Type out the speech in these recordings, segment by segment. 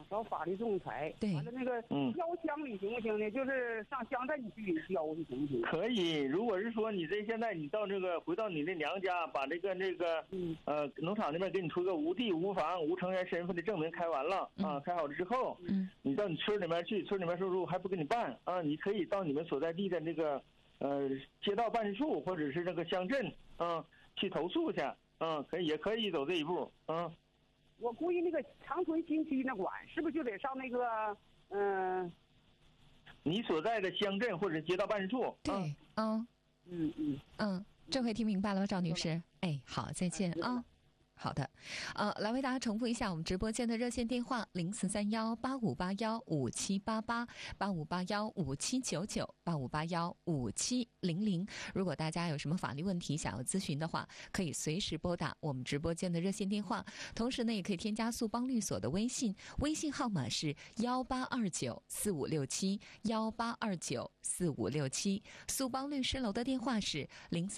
找法律仲裁。 对， 完了那个交乡里行不行呢？就是上乡镇去交去行不行？ 可以。如果是说你现在你到这个回到你的娘家，把农场那边给你出个无地无房无成员身份的证明开完了啊，开好了之后，你到你村里面去，村里面说如果还不给你办啊，你可以到你们所在地的那个街道办事处或者是那个乡镇去投诉去也可以走这一步我估计那个长春新区那管是不是就得上那个你所在的乡镇或者街道办事处？ 对，这回听明白了吗，赵女士？哎，好，再见啊。好的，来为大家重复一下我们直播间的热线电话：0431-8581-5788，8581-5799，8581-5700。如果大家有什么法律问题想要咨询的话，可以随时拨打我们直播间的热线电话。同时呢，也可以添加速邦律所的微信号码是18294567，18294567。速邦律师楼的电话是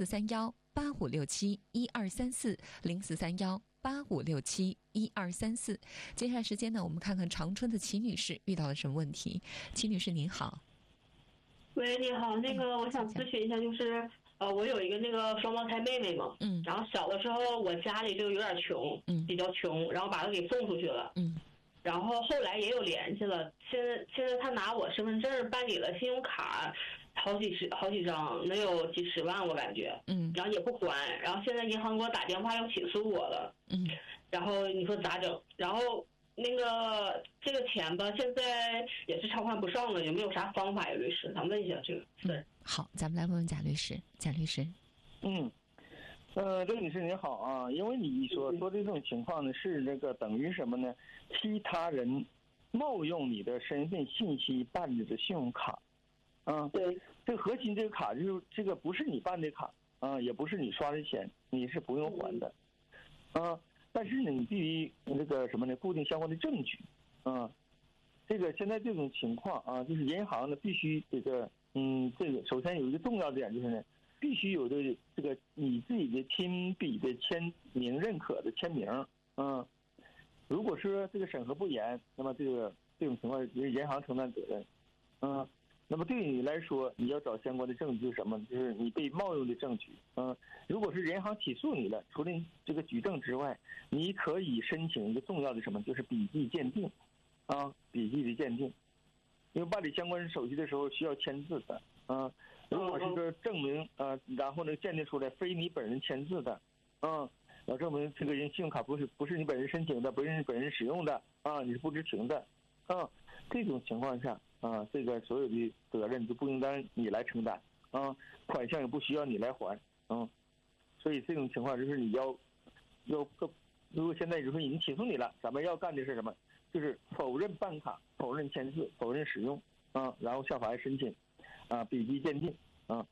0431-8567-1234，0431-8567-1234。接下来时间呢，我们看看长春的齐女士遇到了什么问题。齐女士您好。 喂，你好，那个我想咨询一下，就是我有一个那个双胞胎妹妹嘛，然后小的时候我家里就有点穷，比较穷，然后把她给送出去了，然后后来也有联系了，现在她拿我身份证办理了信用卡，好几张，能有几十万我感觉，然后也不还，然后现在银行给我打电话要起诉我了，然后你说咋整？然后那个这个钱吧，现在也是偿还不上了，有没有啥方法呀，律师？想问一下这个事儿。 好，咱们来问问贾律师。贾律师， 这个女士您好啊，因为你所说的这种情况呢，是这个等于什么呢？其他人冒用你的身份信息办理的信用卡， 对， 这个核心这个卡就是这个不是你办的卡也不是你刷的钱，你是不用还的，但是呢，你必须那个什么呢？固定相关的证据，这个现在这种情况就是银行呢必须这个首先有一个重要的点就是呢，必须有的这个你自己的亲笔的签名认可的签名，如果说这个审核不严，那么这种情况由银行承担责任，那么对你来说，你要找相关的证据，就是什么？就是你被冒用的证据。如果是银行起诉你了，除了这个举证之外，你可以申请一个重要的什么？就是笔迹鉴定，笔迹的鉴定。因为办理相关手续的时候需要签字的，如果是说证明然后呢鉴定出来非你本人签字的，要证明这个人信用卡不是你本人申请的，不是你本人使用的，你是不知情的，这种情况下。这个所有的责任就不应当你来承担，款项也不需要你来还，所以这种情况就是你要，如果现在就说已经起诉你了，咱们要干的是什么？就是否认办卡、否认签字、否认使用，然后向法院申请，笔迹鉴定，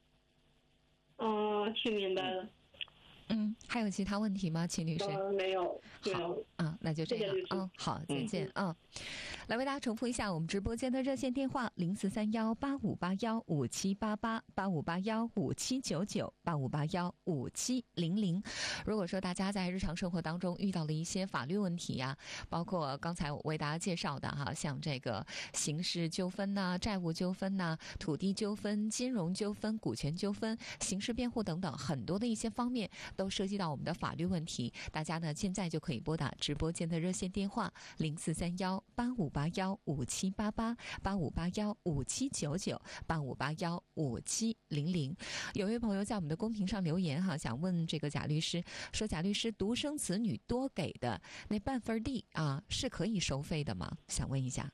听明白了。 还有其他问题吗，秦律师？ 没有。 好那就这样好，再见来为大家重复一下我们直播间的热线电话：0431-8581-5788，8581-5799，8581-5700。如果说大家在日常生活当中遇到了一些法律问题呀，包括刚才我为大家介绍的像这个刑事纠纷债务纠纷土地纠纷、金融纠纷、股权纠纷、刑事辩护等等很多的一些方面都涉及到我们的法律问题，大家呢现在就可以拨打直播间的热线电话：0431-8581-5788，8581-5799，8581-5700。有位朋友在我们的公屏上留言想问这个贾律师，说贾律师独生子女多给的那半份地是可以收费的吗？想问一下。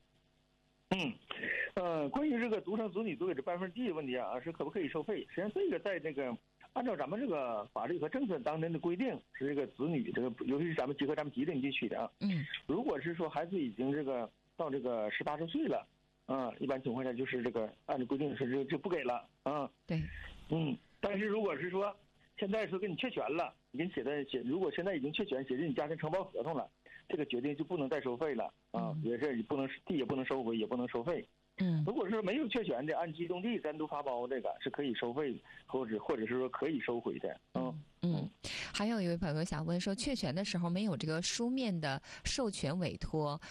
关于这个独生子女多给这半份地的问题是可不可以收费？实际上这个在这个按照咱们这个法律和政策当中的规定，是这个子女这个，尤其是咱们结合咱们吉林地区的如果是说孩子已经这个到这个18周岁了，一般情况下就是这个按照规定是就不给了对， 但是如果是说现在说给你确权了，你给你如果现在已经确权写进你家庭承包合同了，这个决定就不能再收费了也是地也不能收回，也不能收费。如果是没有确权的，按机动地单独发包，这个是可以收费，或者是说可以收回的。 还有一位朋友想问说，确权的时候没有这个书面的授权委托，